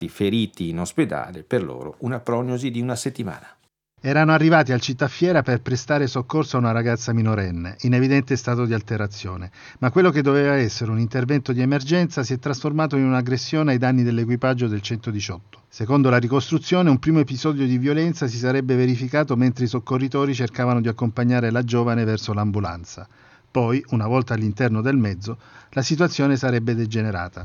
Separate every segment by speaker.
Speaker 1: I feriti in ospedale, per loro una prognosi di una settimana.
Speaker 2: Erano arrivati al Cittafiera per prestare soccorso a una ragazza minorenne, in evidente stato di alterazione, ma quello che doveva essere un intervento di emergenza si è trasformato in un'aggressione ai danni dell'equipaggio del 118. Secondo la ricostruzione, un primo episodio di violenza si sarebbe verificato mentre i soccorritori cercavano di accompagnare la giovane verso l'ambulanza. Poi, una volta all'interno del mezzo, la situazione sarebbe degenerata.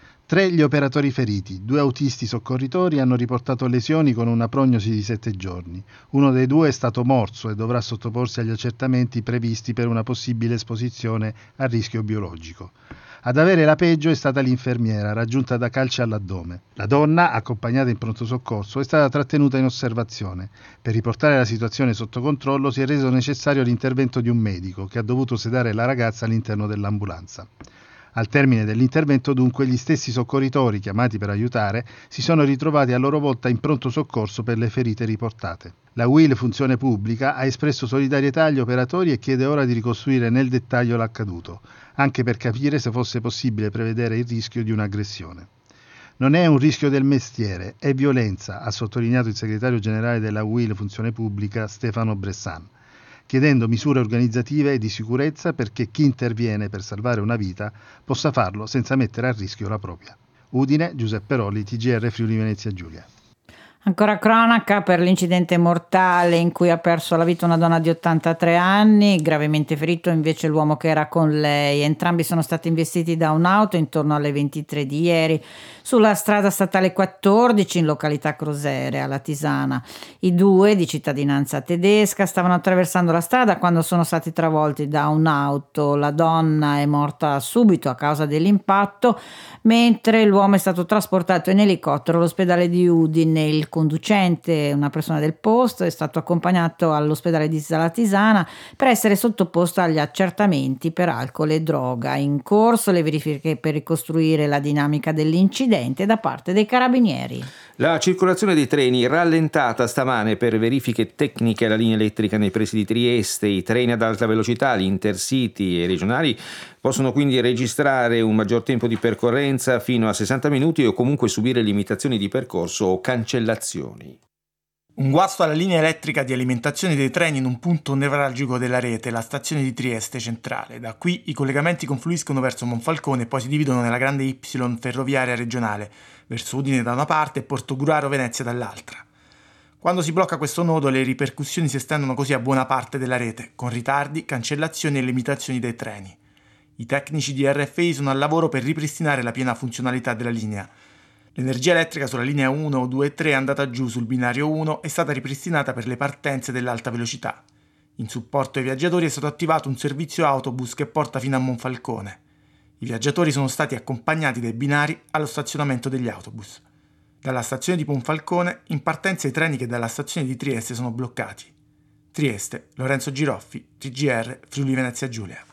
Speaker 2: 3 gli operatori feriti, 2 autisti soccorritori hanno riportato lesioni con una prognosi di 7 giorni. Uno dei 2 è stato morso e dovrà sottoporsi agli accertamenti previsti per una possibile esposizione a rischio biologico. Ad avere la peggio è stata l'infermiera, raggiunta da calci all'addome. La donna, accompagnata in pronto soccorso, è stata trattenuta in osservazione. Per riportare la situazione sotto controllo si è reso necessario l'intervento di un medico, che ha dovuto sedare la ragazza all'interno dell'ambulanza. Al termine dell'intervento, dunque, gli stessi soccorritori chiamati per aiutare si sono ritrovati a loro volta in pronto soccorso per le ferite riportate. La UIL Funzione Pubblica ha espresso solidarietà agli operatori e chiede ora di ricostruire nel dettaglio l'accaduto, anche per capire se fosse possibile prevedere il rischio di un'aggressione. Non è un rischio del mestiere, è violenza, ha sottolineato il segretario generale della UIL Funzione Pubblica Stefano Bressan, chiedendo misure organizzative e di sicurezza perché chi interviene per salvare una vita possa farlo senza mettere a rischio la propria. Udine, Giuseppe Rolli, TGR Friuli Venezia Giulia.
Speaker 3: Ancora cronaca per l'incidente mortale in cui ha perso la vita una donna di 83 anni, gravemente ferito invece l'uomo che era con lei. Entrambi sono stati investiti da un'auto intorno alle 23 di ieri sulla strada statale 14 in località Crosere, alla Tisana. I 2, di cittadinanza tedesca, stavano attraversando la strada quando sono stati travolti da un'auto. La donna è morta subito a causa dell'impatto, mentre l'uomo è stato trasportato in elicottero all'ospedale di Udine. Il conducente, una persona del posto, è stato accompagnato all'ospedale di Sala Tisana per essere sottoposto agli accertamenti per alcol e droga. In corso le verifiche per ricostruire la dinamica dell'incidente da parte dei carabinieri.
Speaker 1: La circolazione dei treni rallentata stamane per verifiche tecniche alla linea elettrica nei pressi di Trieste. I treni ad alta velocità, gli intercity e regionali possono quindi registrare un maggior tempo di percorrenza fino a 60 minuti o comunque subire limitazioni di percorso o cancellazioni.
Speaker 4: Un guasto alla linea elettrica di alimentazione dei treni in un punto nevralgico della rete, la stazione di Trieste centrale. Da qui i collegamenti confluiscono verso Monfalcone e poi si dividono nella grande Y ferroviaria regionale, verso Udine da una parte e Portogruaro Venezia dall'altra. Quando si blocca questo nodo, le ripercussioni si estendono così a buona parte della rete, con ritardi, cancellazioni e limitazioni dei treni. I tecnici di RFI sono al lavoro per ripristinare la piena funzionalità della linea. L'energia elettrica sulla linea 1, 2 e 3 è andata giù sul binario 1 e è stata ripristinata per le partenze dell'alta velocità. In supporto ai viaggiatori è stato attivato un servizio autobus che porta fino a Monfalcone. I viaggiatori sono stati accompagnati dai binari allo stazionamento degli autobus. Dalla stazione di Monfalcone in partenza i treni che dalla stazione di Trieste sono bloccati. Trieste, Lorenzo Giroffi, TGR, Friuli Venezia Giulia.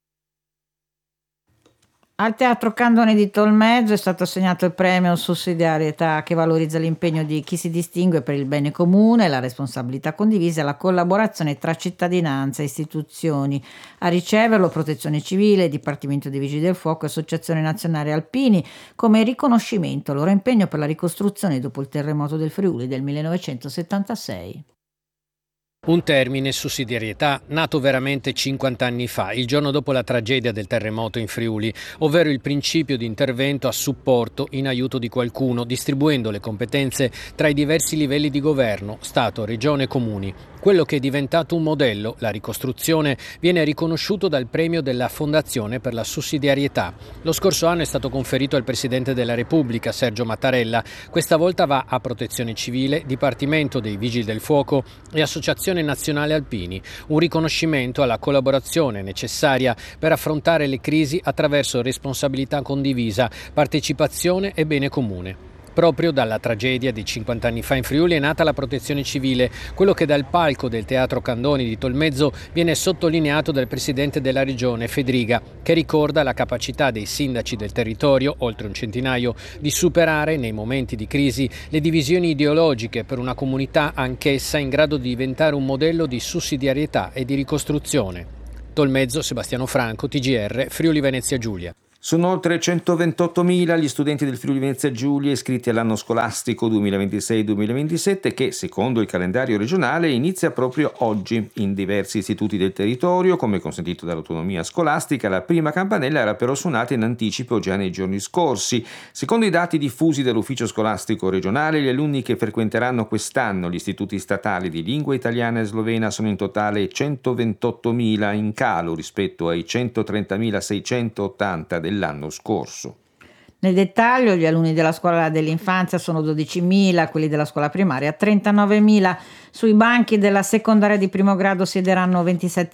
Speaker 3: Al Teatro Candoni di Tolmezzo è stato assegnato il premio Sussidiarietà, che valorizza l'impegno di chi si distingue per il bene comune, la responsabilità condivisa e la collaborazione tra cittadinanza e istituzioni. A riceverlo Protezione Civile, Dipartimento dei Vigili del Fuoco e Associazione Nazionale Alpini, come riconoscimento al loro impegno per la ricostruzione dopo il terremoto del Friuli del 1976.
Speaker 5: Un termine, sussidiarietà, nato veramente 50 anni fa, il giorno dopo la tragedia del terremoto in Friuli, ovvero il principio di intervento a supporto in aiuto di qualcuno, distribuendo le competenze tra i diversi livelli di governo, Stato, Regione e Comuni. Quello che è diventato un modello, la ricostruzione, viene riconosciuto dal premio della Fondazione per la Sussidiarietà. Lo scorso anno è stato conferito al Presidente della Repubblica, Sergio Mattarella. Questa volta va a Protezione Civile, Dipartimento dei Vigili del Fuoco e Associazione Nazionale Alpini. Un riconoscimento alla collaborazione necessaria per affrontare le crisi attraverso responsabilità condivisa, partecipazione e bene comune. Proprio dalla tragedia di 50 anni fa in Friuli è nata la Protezione Civile, quello che dal palco del Teatro Candoni di Tolmezzo viene sottolineato dal Presidente della Regione Fedriga, che ricorda la capacità dei sindaci del territorio, oltre un centinaio, di superare nei momenti di crisi le divisioni ideologiche per una comunità anch'essa in grado di diventare un modello di sussidiarietà e di ricostruzione. Tolmezzo, Sebastiano Franco, TGR, Friuli Venezia Giulia.
Speaker 1: Sono oltre 128.000 gli studenti del Friuli Venezia Giulia iscritti all'anno scolastico 2026-2027 che, secondo il calendario regionale, inizia proprio oggi. In diversi istituti del territorio, come consentito dall'autonomia scolastica, la prima campanella era però suonata in anticipo già nei giorni scorsi. Secondo i dati diffusi dall'ufficio scolastico regionale, gli alunni che frequenteranno quest'anno gli istituti statali di lingua italiana e slovena sono in totale 128.000, in calo rispetto ai 130.680 dell'anno scorso.
Speaker 3: Nel dettaglio, gli alunni della scuola dell'infanzia sono 12.000, quelli della scuola primaria 39.000. Sui banchi della secondaria di primo grado siederanno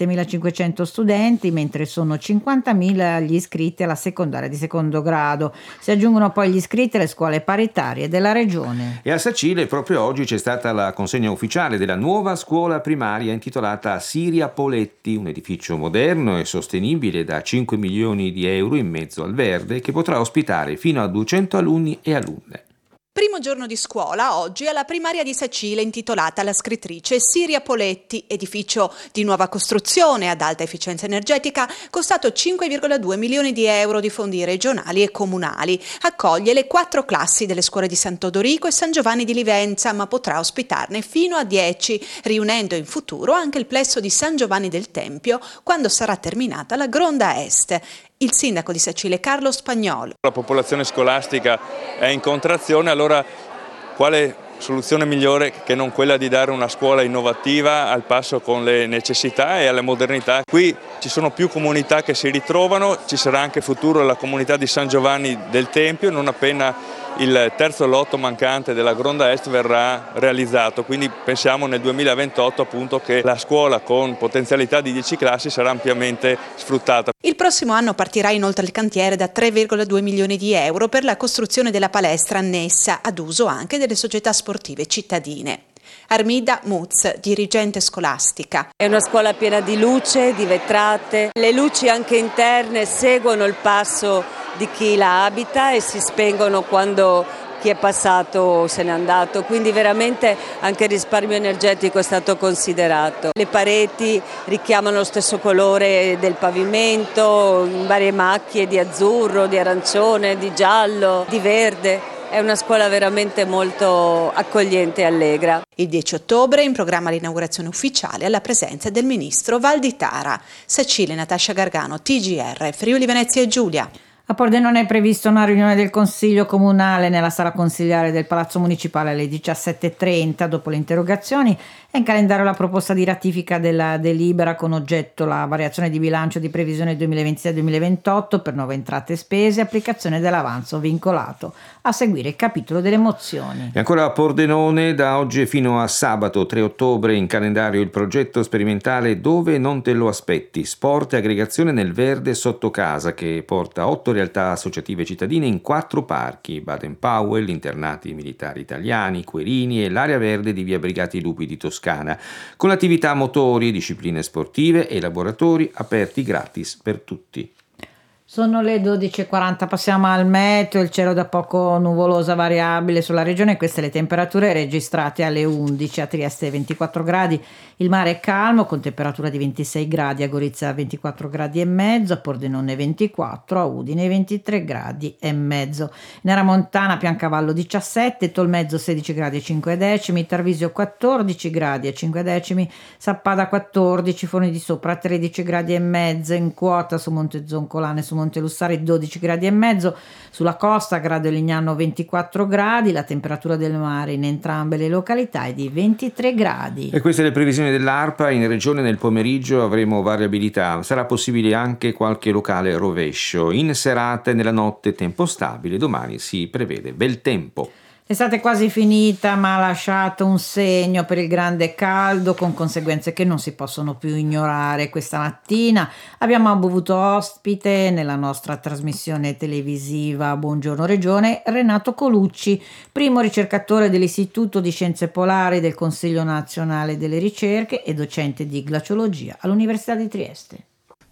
Speaker 3: 27.500 studenti, mentre sono 50.000 gli iscritti alla secondaria di secondo grado. Si aggiungono poi gli iscritti alle scuole paritarie della regione.
Speaker 1: E a Sacile proprio oggi c'è stata la consegna ufficiale della nuova scuola primaria intitolata Siria Poletti, un edificio moderno e sostenibile da 5 milioni di euro in mezzo al verde che potrà ospitare fino a 200 alunni e alunne.
Speaker 6: Primo giorno di scuola oggi alla primaria di Sacile intitolata alla scrittrice Siria Poletti, edificio di nuova costruzione ad alta efficienza energetica, costato 5,2 milioni di euro di fondi regionali e comunali. Accoglie le 4 classi delle scuole di Sant'Odorico e San Giovanni di Livenza, ma potrà ospitarne fino a 10, riunendo in futuro anche il plesso di San Giovanni del Tempio quando sarà terminata la Gronda Est. Il sindaco di Sacile, Carlo Spagnolo.
Speaker 7: La popolazione scolastica è in contrazione, allora quale soluzione migliore che non quella di dare una scuola innovativa al passo con le necessità e alle modernità? Qui ci sono più comunità che si ritrovano, ci sarà anche in futuro la comunità di San Giovanni del Tempio, non appena il terzo lotto mancante della Gronda Est verrà realizzato, quindi pensiamo nel 2028 appunto che la scuola con potenzialità di 10 classi sarà ampiamente sfruttata.
Speaker 6: Il prossimo anno partirà inoltre il cantiere da 3,2 milioni di euro per la costruzione della palestra annessa ad uso anche delle società sportive cittadine. Armida Muz, dirigente scolastica.
Speaker 8: È una scuola piena di luce, di vetrate, le luci anche interne seguono il passo di chi la abita e si spengono quando chi è passato se n'è andato, quindi veramente anche il risparmio energetico è stato considerato. Le pareti richiamano lo stesso colore del pavimento, varie macchie di azzurro, di arancione, di giallo, di verde. È una scuola veramente molto accogliente e allegra.
Speaker 6: Il 10 ottobre è in programma l'inaugurazione ufficiale alla presenza del ministro Valditara. Sacile, Natascia Gargano, TGR, Friuli Venezia Giulia.
Speaker 3: A Pordenone è prevista una riunione del Consiglio Comunale nella sala consigliare del Palazzo Municipale alle 17:30. Dopo le interrogazioni è in calendario la proposta di ratifica della delibera con oggetto la variazione di bilancio di previsione 2026-2028 per nuove entrate e spese e applicazione dell'avanzo vincolato. A seguire il capitolo delle mozioni.
Speaker 1: E ancora a Pordenone, da oggi fino a sabato 3 ottobre in calendario il progetto sperimentale Dove non te lo aspetti, sport e aggregazione nel verde sotto casa, che porta 8 realtà associative cittadine in 4 parchi: Baden Powell, internati militari italiani, Querini e l'area verde di via Brigati Lupi di Toscana, con attività motori, discipline sportive e laboratori aperti gratis per tutti.
Speaker 3: Sono le 12:40, passiamo al meteo, il cielo da poco nuvolosa variabile sulla regione, queste le temperature registrate alle 11, a Trieste 24 gradi, il mare è calmo con temperatura di 26 gradi, a Gorizia 24 gradi e mezzo, a Pordenone 24, a Udine 23 gradi e mezzo, Nera Montana Piancavallo 17, Tolmezzo 16 gradi e 5 decimi, Tarvisio 14 gradi e 5 decimi, Sappada 14, Forni di Sopra 13 gradi e mezzo, in quota su Monte Zoncolane su Monte Lussari 12 gradi e mezzo, sulla costa Grado Lignano 24 gradi, la temperatura del mare in entrambe le località è di 23 gradi.
Speaker 1: E queste le previsioni dell'ARPA. In regione nel pomeriggio avremo variabilità, sarà possibile anche qualche locale rovescio, in serata e nella notte tempo stabile, domani si prevede bel tempo.
Speaker 3: L'estate è quasi finita, ma ha lasciato un segno per il grande caldo, con conseguenze che non si possono più ignorare. Questa mattina abbiamo avuto ospite nella nostra trasmissione televisiva Buongiorno Regione Renato Colucci, primo ricercatore dell'Istituto di Scienze Polari del Consiglio Nazionale delle Ricerche e docente di glaciologia all'Università di Trieste.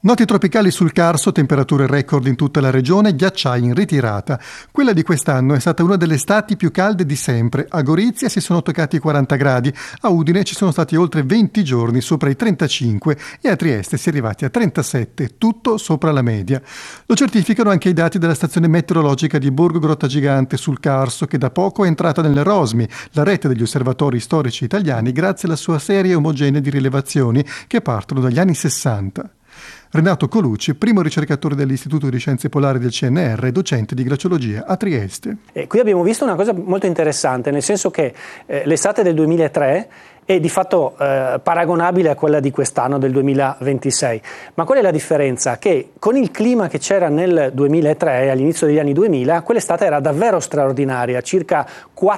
Speaker 9: Noti tropicali sul Carso, temperature record in tutta la regione, ghiacciai in ritirata. Quella di quest'anno è stata una delle estati più calde di sempre. A Gorizia si sono toccati i 40 gradi, a Udine ci sono stati oltre 20 giorni sopra i 35 e a Trieste si è arrivati a 37, tutto sopra la media. Lo certificano anche i dati della stazione meteorologica di Borgo Grottagigante sul Carso, che da poco è entrata nelle ROSMI, la rete degli osservatori storici italiani, grazie alla sua serie omogenea di rilevazioni che partono dagli anni 60. Renato Colucci, primo ricercatore dell'Istituto di Scienze Polari del CNR e docente di glaciologia a Trieste.
Speaker 10: Qui abbiamo visto una cosa molto interessante, nel senso che l'estate del 2003 è di fatto paragonabile a quella di quest'anno del 2026. Ma qual è la differenza? Che con il clima che c'era nel 2003, all'inizio degli anni 2000, quell'estate era davvero straordinaria, circa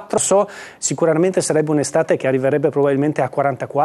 Speaker 10: 4, sicuramente sarebbe un'estate che arriverebbe probabilmente a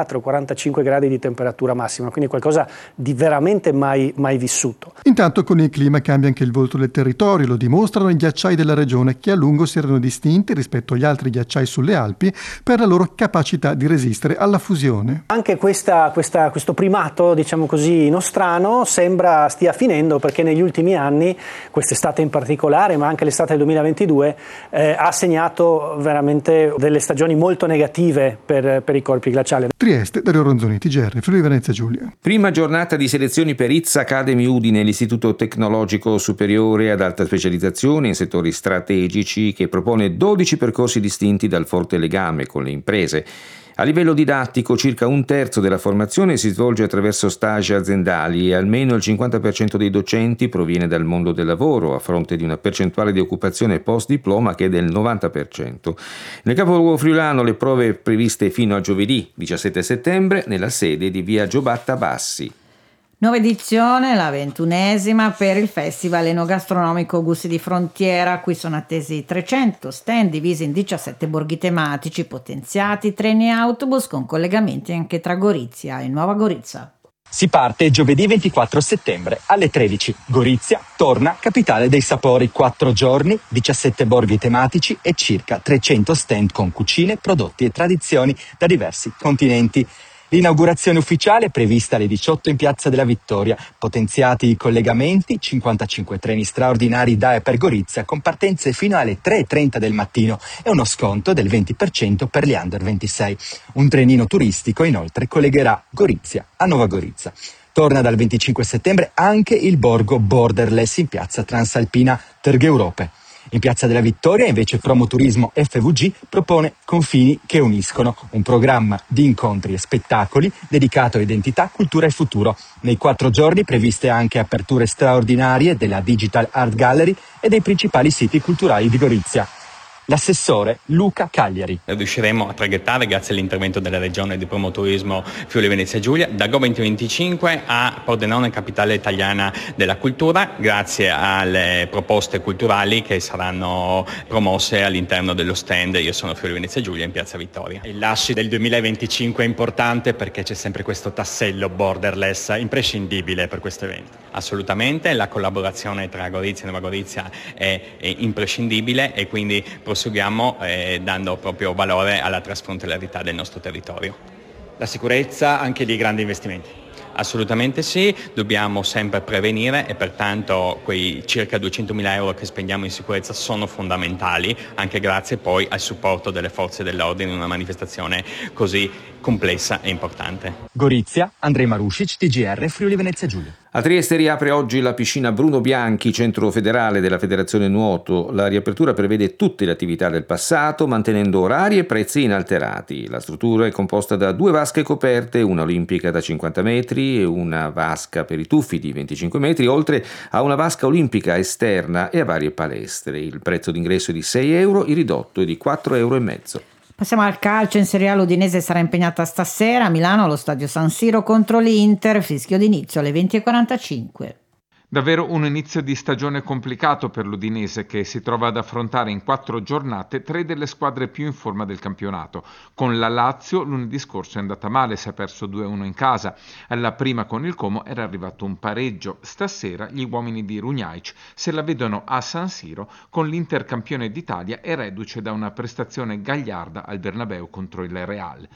Speaker 10: 44-45 gradi di temperatura massima, quindi qualcosa di veramente mai vissuto.
Speaker 9: Intanto con il clima cambia anche il volto del territorio, lo dimostrano i ghiacciai della regione che a lungo si erano distinti rispetto agli altri ghiacciai sulle Alpi per la loro capacità di resistere alla fusione.
Speaker 10: Anche questo primato, diciamo così, nostrano sembra stia finendo, perché negli ultimi anni, quest'estate in particolare, ma anche l'estate del 2022, ha segnato veramente delle stagioni molto negative per i corpi glaciali.
Speaker 9: Trieste, Dario Ronzoni, TGR, Friuli Venezia Giulia.
Speaker 1: Prima giornata di selezioni per ITS Academy Udine, l'Istituto Tecnologico Superiore ad alta specializzazione in settori strategici, che propone 12 percorsi distinti dal forte legame con le imprese. A livello didattico, circa un terzo della formazione si svolge attraverso stage aziendali e almeno il 50% dei docenti proviene dal mondo del lavoro, a fronte di una percentuale di occupazione post-diploma che è del 90%. Nel capoluogo friulano le prove previste fino a giovedì 17 settembre nella sede di via Giobatta Bassi.
Speaker 3: Nuova edizione, la 21esima, per il Festival Enogastronomico Gusti di Frontiera. Qui sono attesi 300 stand divisi in 17 borghi tematici, potenziati treni e autobus con collegamenti anche tra Gorizia e Nuova Gorizia.
Speaker 11: Si parte giovedì 24 settembre alle 13. Gorizia torna capitale dei sapori. 4 giorni, 17 borghi tematici e circa 300 stand con cucine, prodotti e tradizioni da diversi continenti. L'inaugurazione ufficiale è prevista alle 18 in Piazza della Vittoria. Potenziati i collegamenti, 55 treni straordinari da e per Gorizia con partenze fino alle 3:30 del mattino e uno sconto del 20% per gli under 26. Un trenino turistico inoltre collegherà Gorizia a Nuova Gorizia. Torna dal 25 settembre anche il borgo Borderless in Piazza Transalpina Tergeurope. In Piazza della Vittoria invece Promoturismo FVG propone Confini che uniscono, un programma di incontri e spettacoli dedicato a identità, cultura e futuro. Nei 4 giorni previste anche aperture straordinarie della Digital Art Gallery e dei principali siti culturali di Gorizia. L'assessore Luca Cagliari.
Speaker 12: Riusciremo a traghettare, grazie all'intervento della Regione di Promoturismo Friuli Venezia Giulia, da Go 2025 a Pordenone, capitale italiana della cultura, grazie alle proposte culturali che saranno promosse all'interno dello stand Io sono Friuli Venezia Giulia in Piazza Vittoria. Il lasci del 2025 è importante perché c'è sempre questo tassello borderless imprescindibile per questo evento. Assolutamente, la collaborazione tra Gorizia e Nuova Gorizia è imprescindibile e quindi proseguiamo dando proprio valore alla trasfrontalietà del nostro territorio.
Speaker 13: La sicurezza anche di grandi investimenti?
Speaker 12: Assolutamente sì, dobbiamo sempre prevenire e pertanto quei circa 200.000 euro che spendiamo in sicurezza sono fondamentali, anche grazie poi al supporto delle forze dell'ordine in una manifestazione così complessa e importante.
Speaker 11: Gorizia, Andrej Marušić, TGR, Friuli Venezia Giulia.
Speaker 1: A Trieste riapre oggi la piscina Bruno Bianchi, centro federale della Federazione Nuoto. La riapertura prevede tutte le attività del passato, mantenendo orari e prezzi inalterati. La struttura è composta da 2 vasche coperte, una olimpica da 50 metri e una vasca per i tuffi di 25 metri, oltre a una vasca olimpica esterna e a varie palestre. Il prezzo d'ingresso è di 6 euro, il ridotto è di 4,5 euro.
Speaker 3: Passiamo al calcio. In Serie A l'Udinese sarà impegnata stasera a Milano allo stadio San Siro contro l'Inter, fischio d'inizio alle 20:45.
Speaker 14: Davvero un inizio di stagione complicato per l'Udinese, che si trova ad affrontare in 4 giornate 3 delle squadre più in forma del campionato. Con la Lazio lunedì scorso è andata male, si è perso 2-1 in casa. Alla prima con il Como era arrivato un pareggio. Stasera gli uomini di Runjaic se la vedono a San Siro con l'Inter campione d'Italia e reduce da una prestazione gagliarda al Bernabeu contro il Real.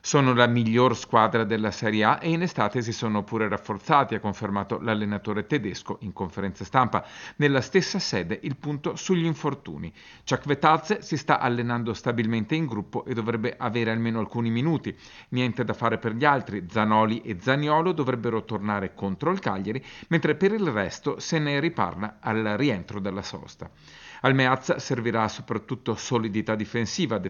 Speaker 14: Sono la miglior squadra della Serie A e in estate si sono pure rafforzati, ha confermato l'allenatore tedesco in conferenza stampa. Nella stessa sede il punto sugli infortuni. Čakvetalce si sta allenando stabilmente in gruppo e dovrebbe avere almeno alcuni minuti. Niente da fare per gli altri, Zanoli e Zaniolo dovrebbero tornare contro il Cagliari, mentre per il resto se ne riparla al rientro dalla sosta. Al Meazza servirà soprattutto solidità difensiva,